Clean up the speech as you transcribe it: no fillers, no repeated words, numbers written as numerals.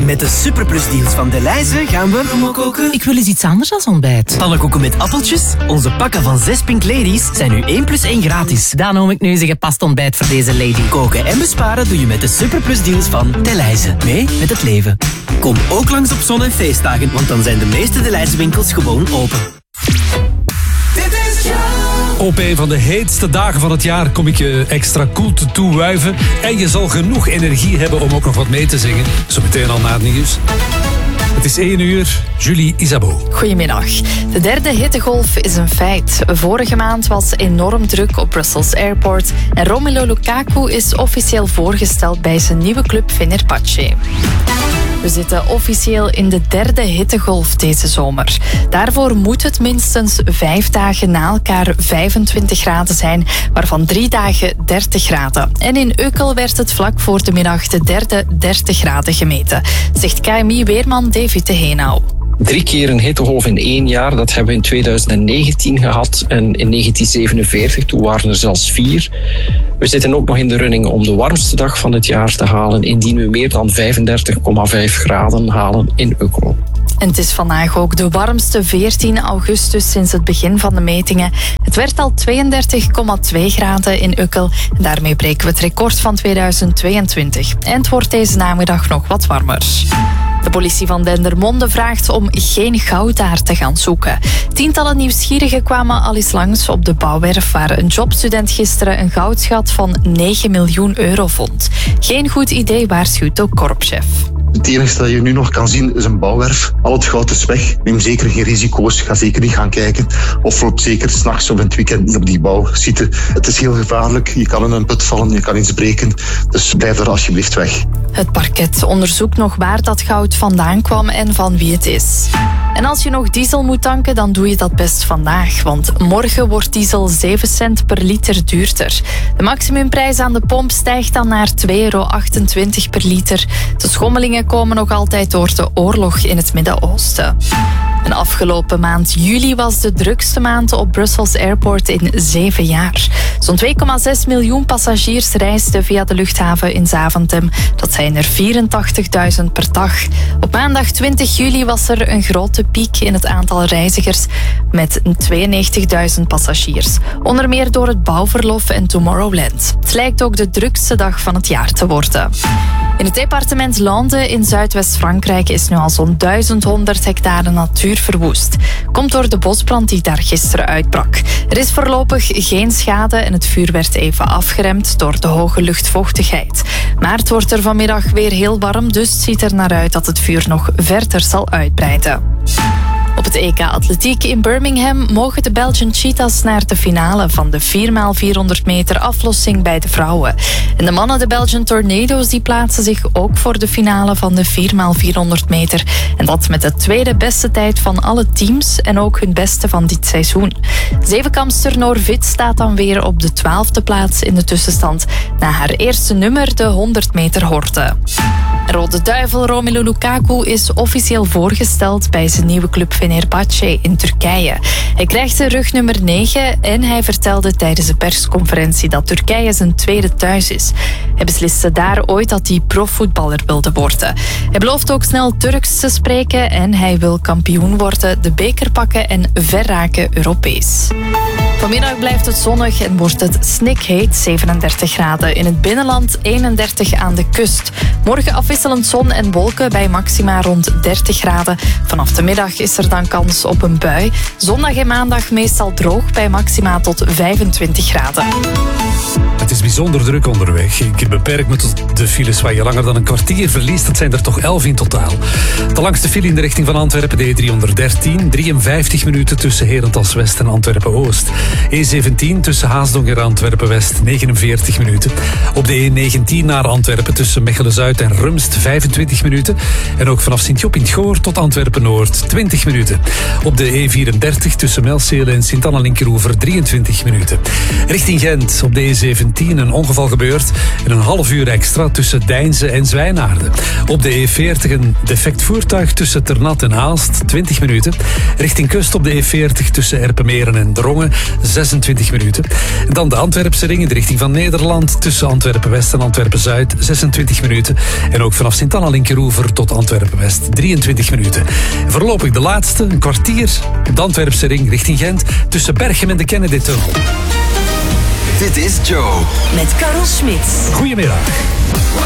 Met de Superplus-deals van Delhaize gaan we koken. Ik wil eens iets anders als ontbijt. Pannenkoeken met appeltjes. Onze pakken van 6 Pink Ladies zijn nu 1 plus 1 gratis. Dan noem ik nu eens een gepast ontbijt voor deze lady. Koken en besparen doe je met de Superplus-deals van Delhaize. Mee met het leven. Kom ook langs op zon- en feestdagen, want dan zijn de meeste Delhaize winkels gewoon open. Op een van de heetste dagen van het jaar kom ik je extra cool te toewuiven. En je zal genoeg energie hebben om ook nog wat mee te zingen. Zo meteen al na het nieuws. Het is 1 uur. Julie Isabeau. Goedemiddag. De derde hittegolf is een feit. Vorige maand was enorm druk op Brussels Airport. En Romelu Lukaku is officieel voorgesteld bij zijn nieuwe club Fenerbahce. We zitten officieel in de derde hittegolf deze zomer. Daarvoor moet het minstens 5 dagen na elkaar 25 graden zijn, waarvan 3 dagen 30 graden. En in Ukkel werd het vlak voor de middag de derde 30 graden gemeten, zegt KMI-weerman David de Heenau. 3 keer een hittegolf in 1 jaar, dat hebben we in 2019 gehad en in 1947, toen waren er zelfs 4. We zitten ook nog in de running om de warmste dag van het jaar te halen, indien we meer dan 35,5 graden halen in Ukkel. En het is vandaag ook de warmste 14 augustus sinds het begin van de metingen. Het werd al 32,2 graden in Ukkel. En daarmee breken we het record van 2022. En het wordt deze namiddag nog wat warmer. De politie van Dendermonde vraagt om geen goud daar te gaan zoeken. Tientallen nieuwsgierigen kwamen al eens langs op de bouwwerf waar een jobstudent gisteren een goudschat van 9 miljoen euro vond. Geen goed idee, waarschuwt de korpschef. Het enige dat je nu nog kan zien is een bouwwerf. Al het goud is weg. Neem zeker geen risico's. Ga zeker niet gaan kijken. Of loop zeker 's nachts of in het weekend niet op die bouw zitten. Het is heel gevaarlijk. Je kan in een put vallen, je kan iets breken. Dus blijf er alsjeblieft weg. Het parket onderzoekt nog waar dat goud vandaan kwam en van wie het is. En als je nog diesel moet tanken, dan doe je dat best vandaag. Want morgen wordt diesel 7 cent per liter duurder. De maximumprijs aan de pomp stijgt dan naar €2,28 per liter. De schommelingen komen nog altijd door de oorlog in het Midden-Oosten. En afgelopen maand juli was de drukste maand op Brussels Airport in 7 jaar. Zo'n 2,6 miljoen passagiers reisden via de luchthaven in Zaventem. Dat zijn er 84.000 per dag. Op maandag 20 juli was er een grote piek in het aantal reizigers met 92.000 passagiers. Onder meer door het bouwverlof en Tomorrowland. Het lijkt ook de drukste dag van het jaar te worden. In het departement Landes in Zuidwest-Frankrijk is nu al zo'n 1100 hectare natuur verwoest. Komt door de bosbrand die daar gisteren uitbrak. Er is voorlopig geen schade en het vuur werd even afgeremd door de hoge luchtvochtigheid. Maar het wordt er vanmiddag weer heel warm, dus het ziet er naar uit dat het vuur nog verder zal uitbreiden. Op het EK Atletiek in Birmingham mogen de Belgian Cheetahs naar de finale van de 4x400 meter aflossing bij de vrouwen. En de mannen, de Belgian Tornadoes, die plaatsen zich ook voor de finale van de 4x400 meter. En dat met de tweede beste tijd van alle teams en ook hun beste van dit seizoen. Zevenkampster Noor Vit staat dan weer op de 12e plaats in de tussenstand na haar eerste nummer, de 100 meter horde. Rode Duivel Romelu Lukaku is officieel voorgesteld bij zijn nieuwe club Fenerbahce in Turkije. Hij krijgt de rug nummer 9 en hij vertelde tijdens de persconferentie dat Turkije zijn tweede thuis is. Hij besliste daar ooit dat hij profvoetballer wilde worden. Hij belooft ook snel Turks te spreken en hij wil kampioen worden, de beker pakken en verraken Europees. Vanmiddag blijft het zonnig en wordt het snikheet, 37 graden in het binnenland, 31 aan de kust. Morgen afwisselend zon en wolken bij maxima rond 30 graden. Vanaf de middag is er dan kans op een bui. Zondag en maandag meestal droog bij maxima tot 25 graden. Het is bijzonder druk onderweg. Ik beperk me tot de files waar je langer dan een kwartier verliest. Dat zijn er toch 11 in totaal. De langste file in de richting van Antwerpen, de E313. 53 minuten tussen Herentals-West en Antwerpen-Oost. E17 tussen Haasdonk en Antwerpen-West, 49 minuten. Op de E19 naar Antwerpen tussen Mechelen-Zuid en Rumst, 25 minuten. En ook vanaf Sint-Job in het Goor tot Antwerpen-Noord, 20 minuten. Op de E34 tussen Melseele en Sint-Anna-Linkeroever, 23 minuten. Richting Gent op de E17 A17 een ongeval gebeurd in een half uur extra tussen Deinze en Zwijnaarden. Op de E40 een defect voertuig tussen Ternat en Aalst, 20 minuten. Richting kust op de E40 tussen Erpenmeren en Drongen, 26 minuten. En dan de Antwerpse ring in de richting van Nederland tussen Antwerpen-West en Antwerpen-Zuid, 26 minuten. En ook vanaf Sint-Anna-Linkeroever tot Antwerpen-West, 23 minuten. En voorlopig de laatste, een kwartier op de Antwerpse ring richting Gent tussen Berchem en de Kennedy-tunnel. Dit is Joe. Met Karel Smit. Goedemiddag.